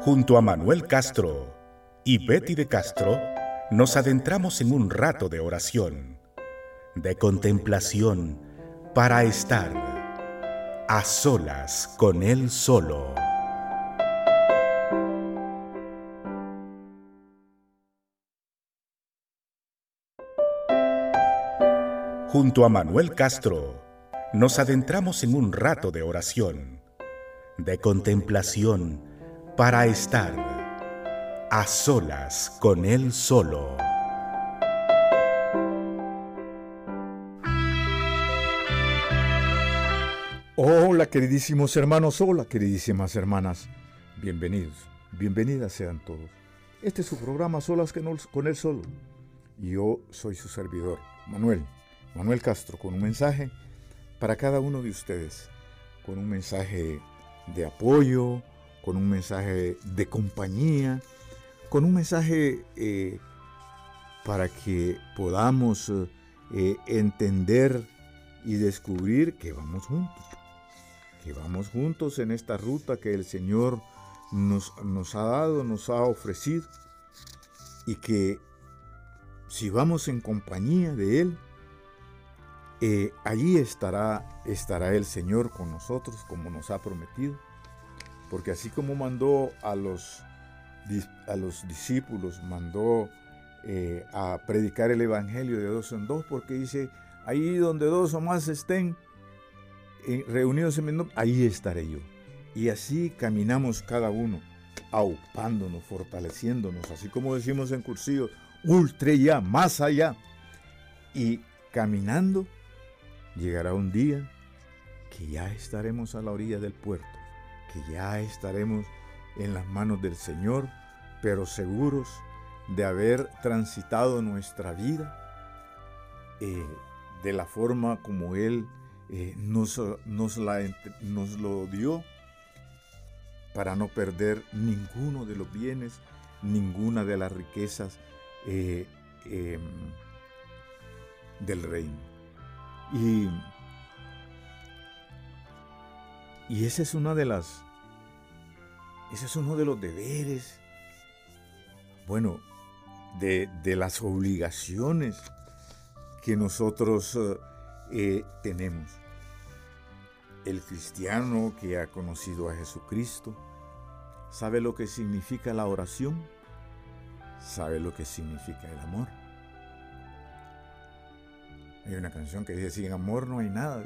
Junto a Manuel Castro y Betty de Castro, nos adentramos en un rato de oración, de contemplación, para estar a solas con Él solo. Junto a Manuel Castro, nos adentramos en un rato de oración, de contemplación, para estar a solas con Él solo. Hola queridísimos hermanos, hola queridísimas hermanas, bienvenidos, bienvenidas sean todos. Este es su programa Solas con Él Solo y yo soy su servidor, Manuel Castro, con un mensaje para cada uno de ustedes, con un mensaje de apoyo, con un mensaje de compañía, con un mensaje para que podamos entender y descubrir que vamos juntos en esta ruta que el Señor nos ha dado, nos ha ofrecido, y que si vamos en compañía de Él, allí estará el Señor con nosotros como nos ha prometido, porque así como mandó a los discípulos, mandó a predicar el Evangelio de dos en dos, porque dice, ahí donde dos o más estén reunidos en mi nombre, ahí estaré yo. Y así caminamos cada uno, aupándonos, fortaleciéndonos, así como decimos en cursillo, ultra ya, más allá. Y caminando, llegará un día que ya estaremos a la orilla del puerto, que ya estaremos en las manos del Señor, pero seguros de haber transitado nuestra vida de la forma como Él nos lo dio, para no perder ninguno de los bienes, ninguna de las riquezas del reino. Y ese es uno de los deberes, bueno, de las obligaciones que nosotros tenemos. El cristiano que ha conocido a Jesucristo sabe lo que significa la oración, sabe lo que significa el amor. Hay una canción que dice, sin amor no hay nada.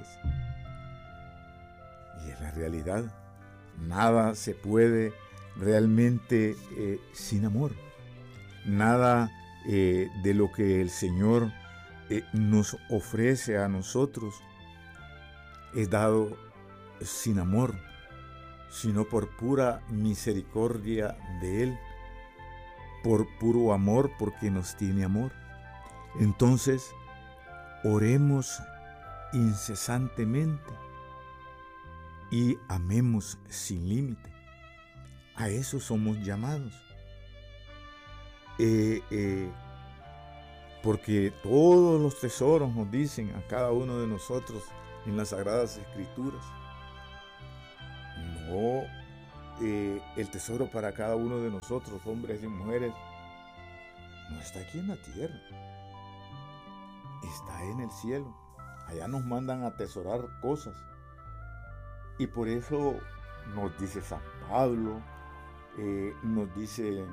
Y es la realidad. Nada se puede realmente sin amor. Nada de lo que el Señor nos ofrece a nosotros es dado sin amor, sino por pura misericordia de Él, por puro amor, porque nos tiene amor. Entonces, oremos incesantemente y amemos sin límite. A eso somos llamados. Porque todos los tesoros nos dicen a cada uno de nosotros en las Sagradas Escrituras. No, el tesoro para cada uno de nosotros, hombres y mujeres, no está aquí en la tierra, está en el cielo. Allá nos mandan a atesorar cosas. Y por eso nos dice San Pablo, nos dicen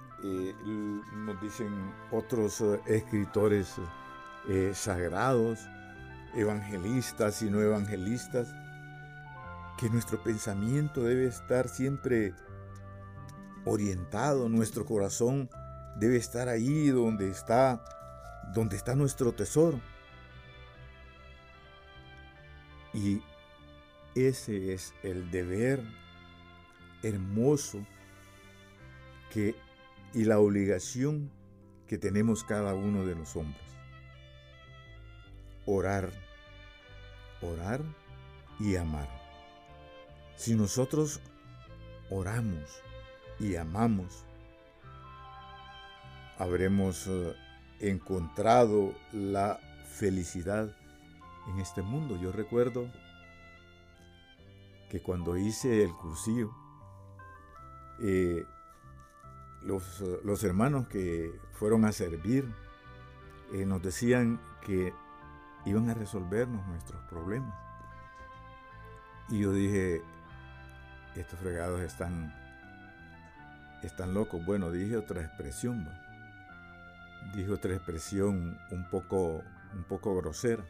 otros escritores sagrados, evangelistas y no evangelistas, que nuestro pensamiento debe estar siempre orientado, nuestro corazón debe estar ahí donde está nuestro tesoro. Y ese es el deber hermoso y la obligación que tenemos cada uno de los hombres. Orar y amar. Si nosotros oramos y amamos, habremos encontrado la felicidad en este mundo. Yo recuerdo que cuando hice el cursillo, los hermanos que fueron a servir nos decían que iban a resolvernos nuestros problemas. Y yo dije, estos fregados están locos. Bueno, dije otra expresión, ¿va? Dije otra expresión un poco grosera.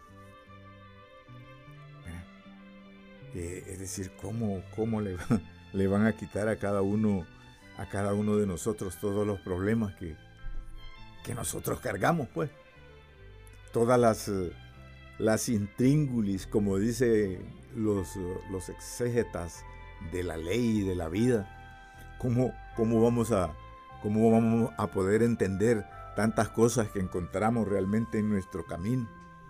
Es decir, ¿cómo le van a quitar a cada uno de nosotros todos los problemas que nosotros cargamos, pues? Todas las intríngulis, como dicen los exégetas de la ley y de la vida. ¿Cómo vamos a poder entender tantas cosas que encontramos realmente en nuestro camino?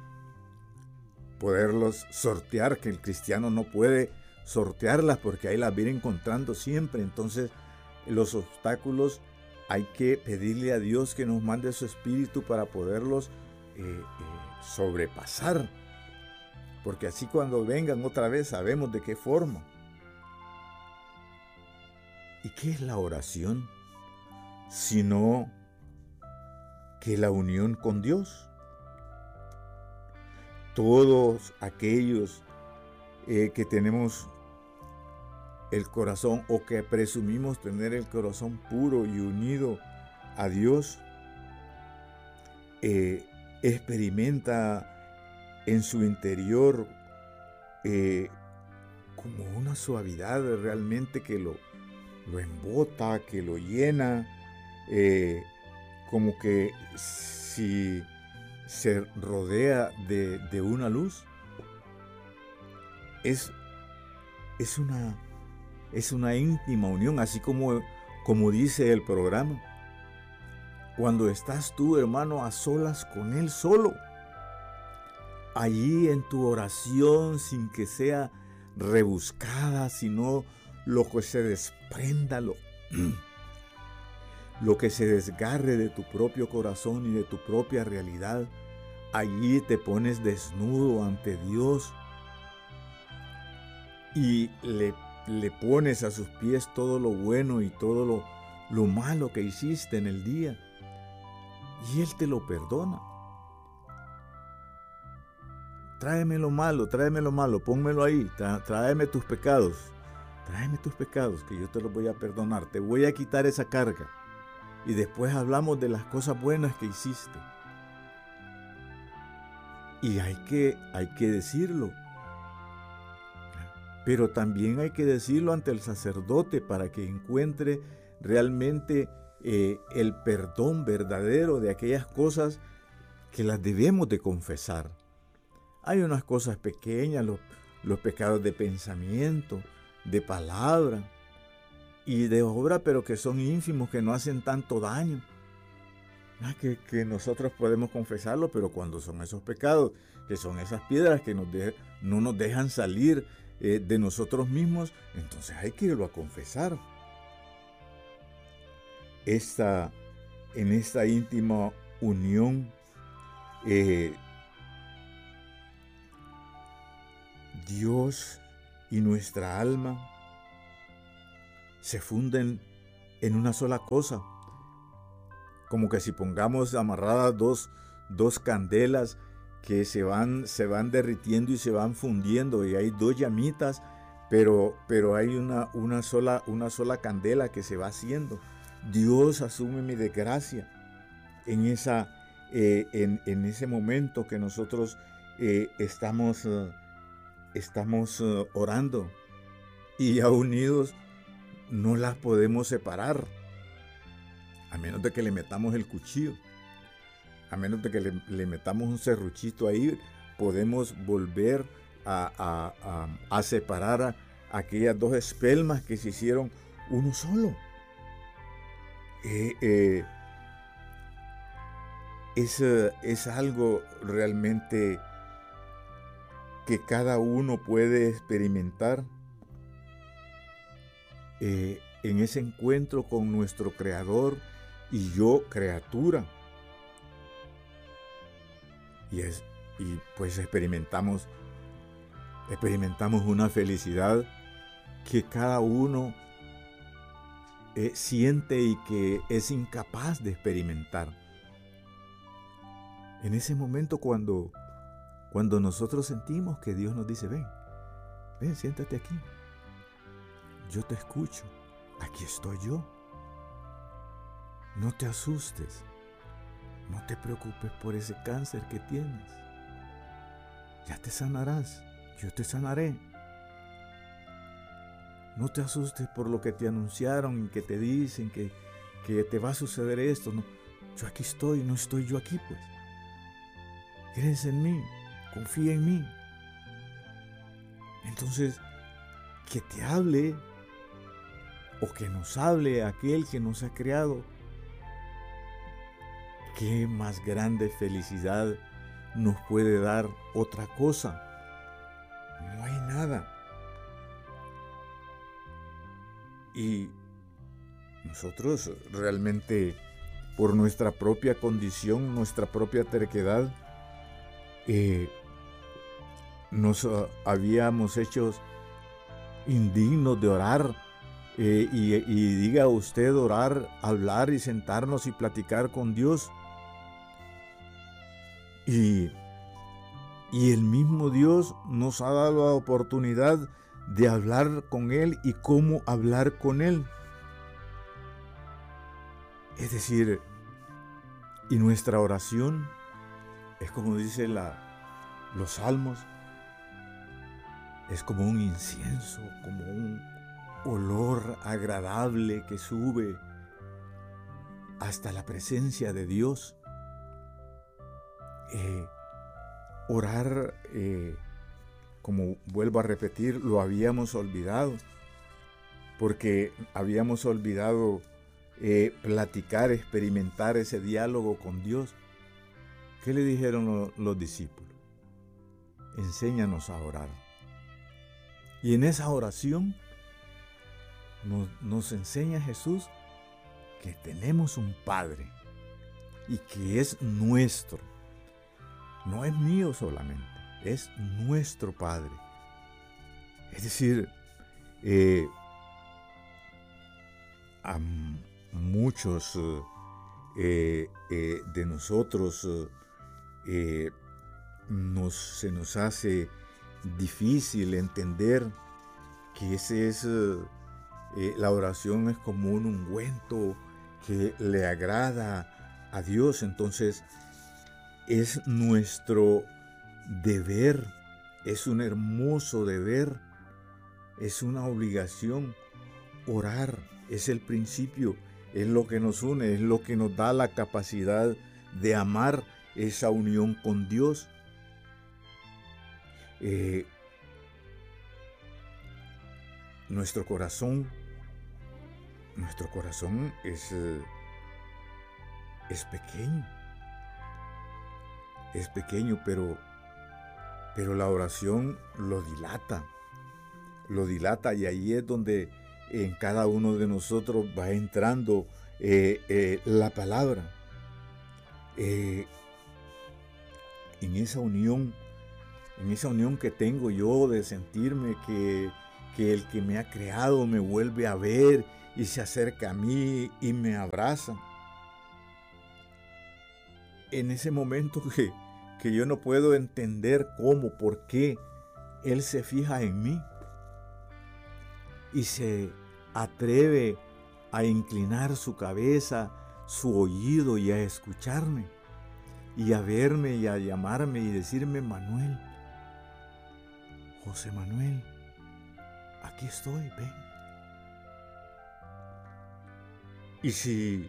Poderlos sortear, que el cristiano no puede sortearlas porque ahí las viene encontrando siempre. Entonces, los obstáculos hay que pedirle a Dios que nos mande su espíritu para poderlos sobrepasar. Porque así cuando vengan otra vez sabemos de qué forma. ¿Y qué es la oración? Sino que la unión con Dios. Todos aquellos que tenemos el corazón o que presumimos tener el corazón puro y unido a Dios, experimenta en su interior como una suavidad realmente que lo embota, que lo llena, como que si se rodea de una luz. Es una íntima unión, así como dice el programa. Cuando estás tú, hermano, a solas con Él solo, allí en tu oración, sin que sea rebuscada, sino lo que se desprenda, lo que se desgarre de tu propio corazón y de tu propia realidad, allí te pones desnudo ante Dios y le pones a sus pies todo lo bueno y todo lo malo que hiciste en el día, y Él te lo perdona. Tráeme lo malo, pónmelo ahí, tráeme tus pecados, que yo te los voy a perdonar, te voy a quitar esa carga, y después hablamos de las cosas buenas que hiciste. Y hay que decirlo, pero también hay que decirlo ante el sacerdote para que encuentre realmente el perdón verdadero de aquellas cosas que las debemos de confesar. Hay unas cosas pequeñas, los pecados de pensamiento, de palabra y de obra, pero que son ínfimos, que no hacen tanto daño. Que nosotros podemos confesarlo, pero cuando son esos pecados, que son esas piedras que no nos dejan salir de nosotros mismos, entonces hay que irlo a confesar. En esta íntima unión, Dios y nuestra alma se funden en una sola cosa. Como que si pongamos amarradas dos candelas que se van derritiendo y se van fundiendo, y hay dos llamitas, pero hay una sola candela que se va haciendo. Dios asume mi desgracia en ese momento que nosotros estamos orando, y ya unidos no las podemos separar, a menos de que le metamos el cuchillo, a menos de que le metamos un serruchito ahí, podemos volver a separar a aquellas dos espelmas que se hicieron uno solo. Es algo realmente que cada uno puede experimentar en ese encuentro con nuestro Creador y yo, criatura. Y pues experimentamos una felicidad que cada uno siente y que es incapaz de experimentar. En ese momento cuando nosotros sentimos que Dios nos dice, ven, siéntate aquí, yo te escucho, aquí estoy yo, no te asustes, no te preocupes por ese cáncer que tienes, ya te sanarás, yo te sanaré. No te asustes por lo que te anunciaron y que te dicen que te va a suceder esto. No, yo aquí estoy, no estoy yo aquí pues. Crees en mí, confía en mí. Entonces, que te hable o que nos hable aquel que nos ha creado. ¿Qué más grande felicidad nos puede dar otra cosa? No hay nada. Y nosotros realmente, por nuestra propia condición, nuestra propia terquedad, nos habíamos hecho indignos de orar. Y diga usted orar, hablar y sentarnos y platicar con Dios. Y el mismo Dios nos ha dado la oportunidad de hablar con Él y cómo hablar con Él. Es decir, y nuestra oración es como dice los salmos, es como un incienso, como un olor agradable que sube hasta la presencia de Dios. Orar, como vuelvo a repetir, lo habíamos olvidado, porque habíamos olvidado platicar, experimentar ese diálogo con Dios. ¿Qué le dijeron los discípulos? Enséñanos a orar. Y en esa oración nos enseña Jesús que tenemos un Padre y que es nuestro. No es mío solamente, es nuestro Padre. Es decir, a muchos de nosotros se nos hace difícil entender que ese es la oración es como un ungüento que le agrada a Dios. Entonces es nuestro deber, es un hermoso deber, es una obligación. Orar es el principio, es lo que nos une, es lo que nos da la capacidad de amar esa unión con Dios. Nuestro corazón es pequeño, pero la oración lo dilata, y ahí es donde en cada uno de nosotros va entrando la palabra. En esa unión que tengo yo de sentirme que el que me ha creado me vuelve a ver y se acerca a mí y me abraza. En ese momento que yo no puedo entender cómo, por qué Él se fija en mí y se atreve a inclinar su cabeza, su oído y a escucharme y a verme y a llamarme y decirme: Manuel, José Manuel, aquí estoy, ven. Y si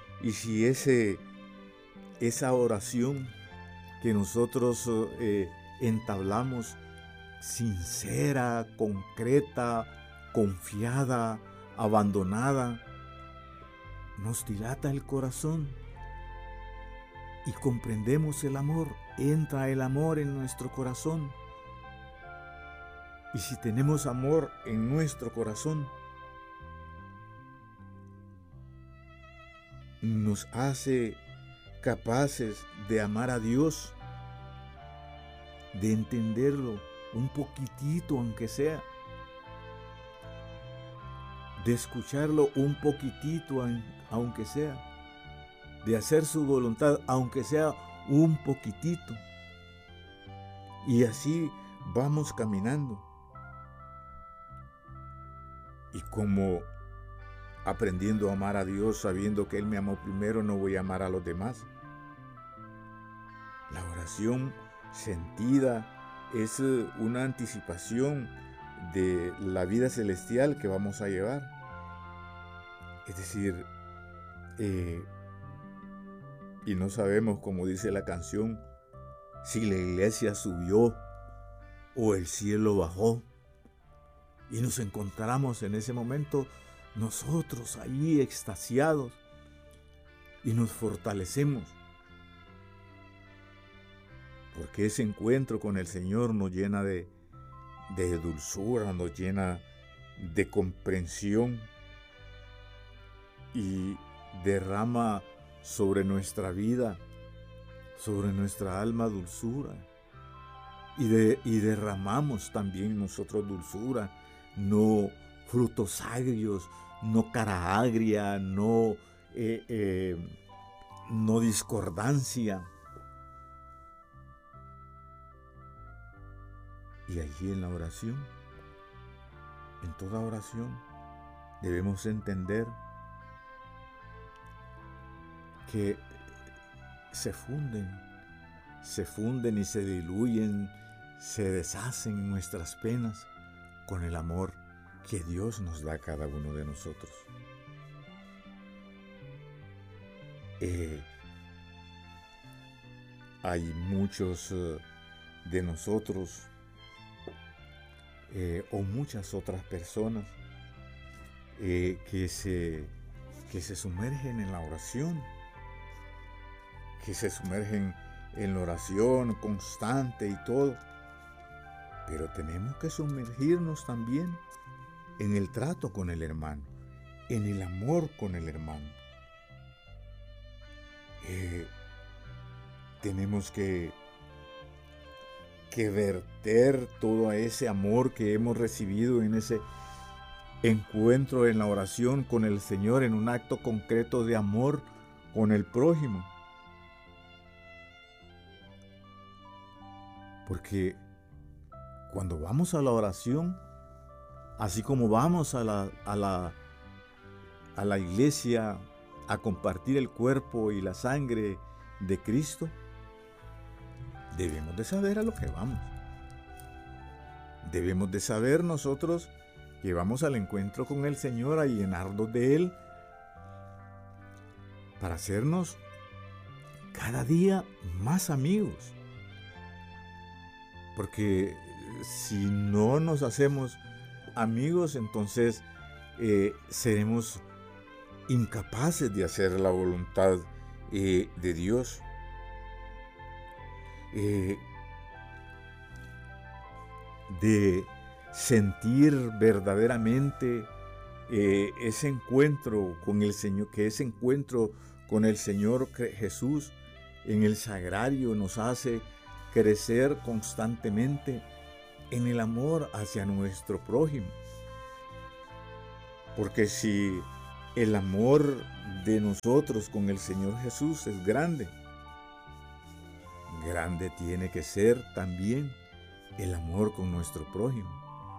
esa oración que nosotros entablamos, sincera, concreta, confiada, abandonada, nos dilata el corazón y comprendemos el amor, entra el amor en nuestro corazón. Y si tenemos amor en nuestro corazón, nos hace capaces de amar a Dios, de entenderlo un poquitito aunque sea, de escucharlo un poquitito, aunque sea, de hacer su voluntad, aunque sea un poquitito. Y así vamos caminando. Y como aprendiendo a amar a Dios, sabiendo que Él me amó primero, no voy a amar a los demás. La oración sentida es una anticipación de la vida celestial que vamos a llevar. Es decir, y no sabemos, como dice la canción, si la iglesia subió o el cielo bajó. Y nos encontramos en ese momento nosotros ahí extasiados y nos fortalecemos. Porque ese encuentro con el Señor nos llena de dulzura, nos llena de comprensión y derrama sobre nuestra vida, sobre nuestra alma dulzura. Y derramamos también nosotros dulzura, no frutos agrios, no cara agria, no discordancia. Y allí en la oración, en toda oración, debemos entender que se funden y se diluyen, se deshacen nuestras penas con el amor que Dios nos da a cada uno de nosotros. Hay muchos de nosotros o muchas otras personas que se sumergen en la oración, que se sumergen en la oración constante y todo, pero tenemos que sumergirnos también en el trato con el hermano, en el amor con el hermano. Tenemos que verter todo ese amor que hemos recibido en ese encuentro en la oración con el Señor, en un acto concreto de amor con el prójimo. Porque cuando vamos a la oración, así como vamos a la iglesia a compartir el cuerpo y la sangre de Cristo, debemos de saber a lo que vamos. Debemos de saber nosotros que vamos al encuentro con el Señor a llenarnos de Él para hacernos cada día más amigos. Porque si no nos hacemos amigos, entonces seremos incapaces de hacer la voluntad de Dios. De sentir verdaderamente ese encuentro con el Señor, que ese encuentro con el Señor Jesús en el sagrario nos hace crecer constantemente en el amor hacia nuestro prójimo. Porque si el amor de nosotros con el Señor Jesús es grande, grande tiene que ser también el amor con nuestro prójimo.